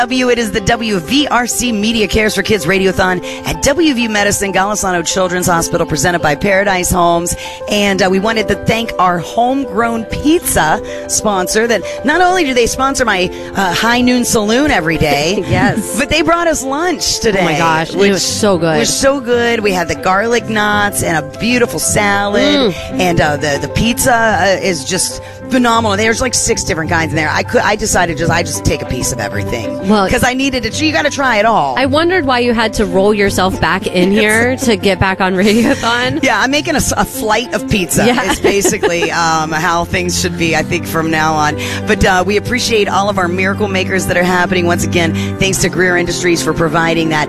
It is the WVRC Media Cares for Kids Radiothon at WVU Medicine, Golisano Children's Hospital, presented by Paradise Homes. And we wanted to thank our homegrown pizza sponsor that not only do they sponsor my High Noon Saloon every day, yes, but they brought us lunch today. Oh my gosh, it was so good. It was so good. We had the garlic knots and a beautiful salad, and the pizza is just phenomenal. There's like 6 different kinds in there. I decided I just take a piece of everything. Well, because I needed it. You got to try it all. I wondered why you had to roll yourself back in here to get back on Radiothon. Yeah, I'm making a flight of pizza. Yeah. It's basically how things should be, I think, from now on. But we appreciate all of our miracle makers that are happening. Once again, thanks to Greer Industries for providing that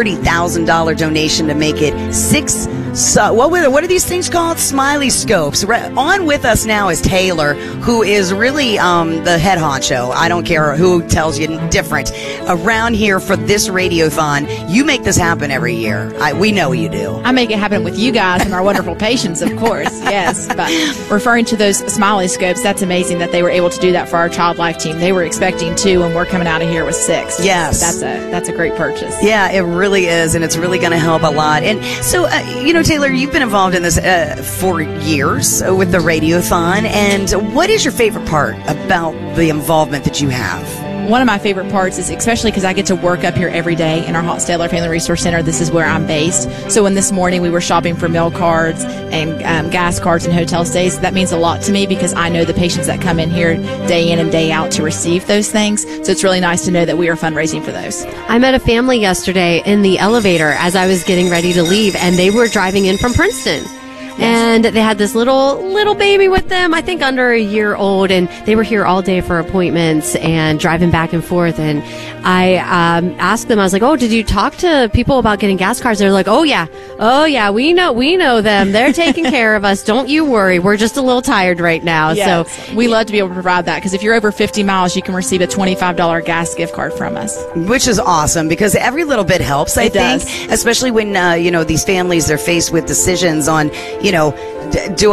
$30,000 donation to make it 6. So what are these things called? Smiley Scopes. On with us now is Taylor, who is really the head honcho. I don't care who tells you different. Around here for this Radiothon, you make this happen every year. We know you do. I make it happen with you guys and our wonderful patients, of course. Yes, but referring to those Smiley Scopes, that's amazing that they were able to do that for our Child Life team. They were expecting 2, and we're coming out of here with 6. Yes, that's a great purchase. Yeah, it really is, and it's really going to help a lot. And so, Taylor, you've been involved in this for years with the Radiothon, and what is your favorite part about the involvement that you have? One of my favorite parts is, especially because I get to work up here every day in our Hostetler Family Resource Center. This is where I'm based. So when this morning we were shopping for meal cards and gas cards and hotel stays, that means a lot to me because I know the patients that come in here day in and day out to receive those things. So it's really nice to know that we are fundraising for those. I met a family yesterday in the elevator as I was getting ready to leave, and they were driving in from Princeton. And they had this little baby with them, I think under a year old, and they were here all day for appointments and driving back and forth. And I asked them, I was like, "Oh, did you talk to people about getting gas cards?" They're like, "Oh yeah, we know them. They're taking care of us. Don't you worry. We're just a little tired right now." Yes. So we love to be able to provide that because if you're over 50 miles, you can receive a $25 gas gift card from us, which is awesome because every little bit helps. I think, especially when these families are faced with decisions on. Do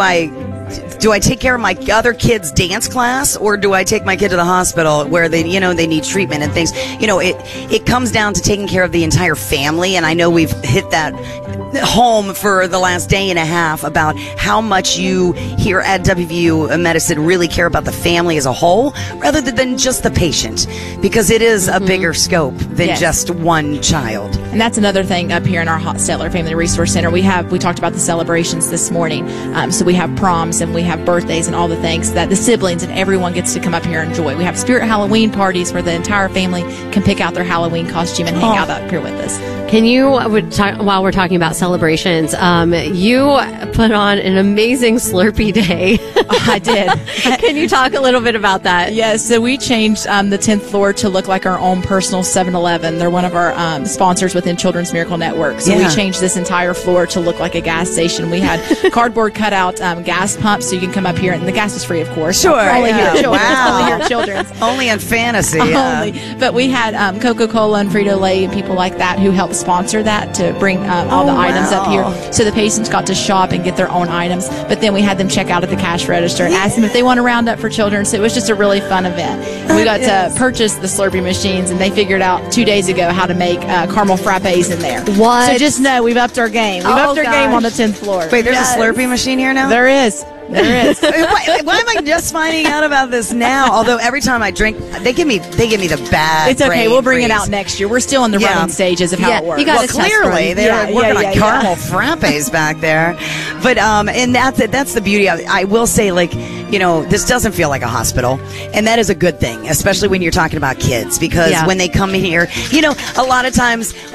I take care of my other kid's dance class or do I take my kid to the hospital where they need treatment and things? It comes down to taking care of the entire family. And I know we've hit that home for the last day and a half about how much you here at WVU Medicine really care about the family as a whole rather than just the patient, because it is a bigger scope than just one child. And that's another thing up here in our Hostetler Family Resource Center. We talked about the celebrations this morning. So we have proms and we have birthdays and all the things that the siblings and everyone gets to come up here and enjoy. We have Spirit Halloween parties where the entire family can pick out their Halloween costume and hang out up here with us. Can you, while we're talking about celebrations, you put on an amazing Slurpee Day. I did. Can you talk a little bit about that? Yes, so we changed the 10th floor to look like our own personal 7-Eleven. They're one of our sponsors within Children's Miracle Network. So we changed this entire floor to look like a gas station. We had cardboard cutout gas pumps so you can come up here, and the gas is free, of course. Sure. Only here at Children's. Wow. Only here at Children's. Only in fantasy. But we had Coca-Cola and Frito-Lay and people like that who helped sponsor that to bring all the items up here. So the patients got to shop and get their own items. But then we had them check out at the cash register and ask them if they want to round up for children. So it was just a really fun event. And we got to purchase the Slurpee machines, and they figured out 2 days ago how to make caramel frappes in there. What? So just know we've upped our game. We've upped our game on the 10th floor. Wait, there's a Slurpee machine here now? There is. There is. Why am I just finding out about this now? Although every time I drink, they give me the bad. It's okay. We'll bring it out next year. We're still in the running stages of how it works. You got clearly they're working on caramel frappes back there. But and that's the beauty of it. I will say, this doesn't feel like a hospital, and that is a good thing, especially when you're talking about kids, because when they come in here, a lot of times